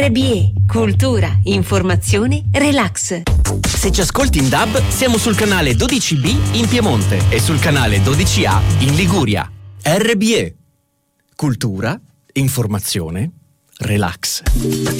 RBE, cultura, informazione, relax. Se ci ascolti in DAB, siamo sul canale 12B in Piemonte e sul canale 12A in Liguria. RBE, cultura, informazione, relax.